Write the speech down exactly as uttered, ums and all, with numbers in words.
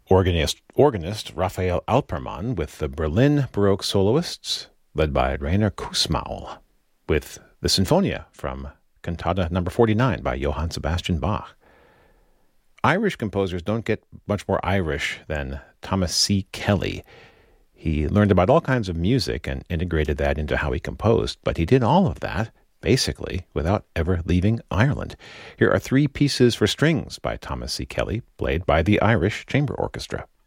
organist, organist Raphael Alpermann with the Berlin Baroque Soloists, led by Rainer Kussmaul, with the Sinfonia from Cantata number forty-nine by Johann Sebastian Bach. Irish composers don't get much more Irish than Thomas C. Kelly. He learned about all kinds of music and integrated that into how he composed, but he did all of that, basically, without ever leaving Ireland. Here are three pieces for strings by Thomas C. Kelly, played by the Irish Chamber Orchestra.